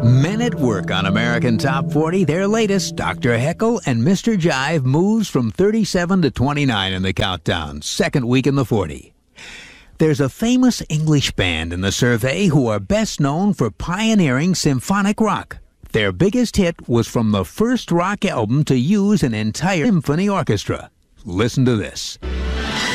Men at work on American Top 40, their latest, Dr. Heckle and Mr. Jive, moves from 37 to 29 in the countdown, second week in the 40. There's a famous English band in the survey who are best known for pioneering symphonic rock. Their biggest hit was from the first rock album to use an entire symphony orchestra. Listen to this.